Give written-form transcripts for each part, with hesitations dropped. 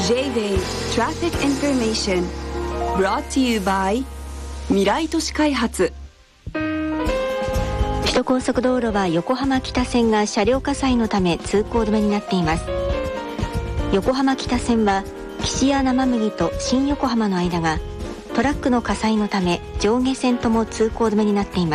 J-Way Traffic Information Brought to you by 未来都市開発。 首都高速道路は横浜北線が車両火災のため通行止めになっています。横浜北線は岸谷生麦と新横浜の間がトラックの火災のため上下線とも通行止めになっています。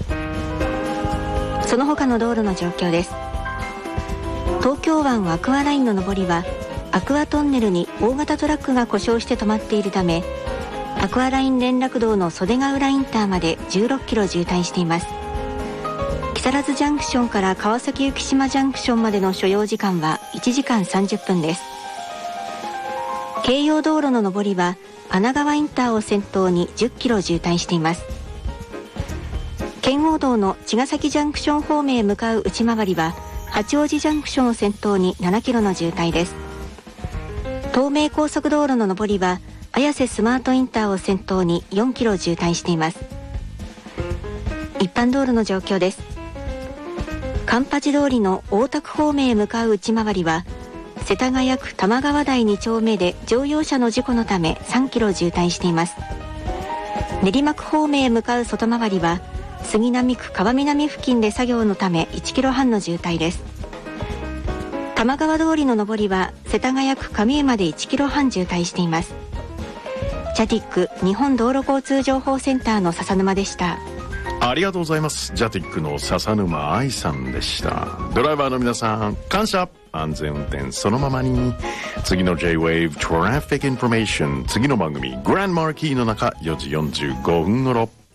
その他の道路の状況です。東京湾アクアラインの上りはアクアトンネルに大型トラックが故障して止まっているため、アクアライン連絡道の袖ヶ浦インターまで16キロ渋滞しています。木更津ジャンクションから川崎幸島ジャンクションまでの所要時間は1時間30分です。京葉道路の上りは穴川インターを先頭に10キロ渋滞しています。圏央道の茅ヶ崎ジャンクション方面へ向かう内回りは八王子ジャンクションを先頭に7キロの渋滞です。東名高速道路の上りは綾瀬スマートインターを先頭に4キロ渋滞しています。一般道路の状況です。環八通りの大田区方面へ向かう内回りは世田谷区玉川台2丁目で乗用車の事故のため3キロ渋滞しています。練馬区方面へ向かう外回りは杉並区川南付近で作業のため1キロ半の渋滞です。玉川通りの上りは世田谷区上江まで1キロ半渋滞しています。ジャティック日本道路交通情報センターの笹沼でした。 ありがとうございます。ジャティックの笹沼愛さんでした。ドライバーの皆さん感謝。安全運転そのままに。次の J-Wave Traffic Information、 次の番組グランマーキーの中4時45分頃。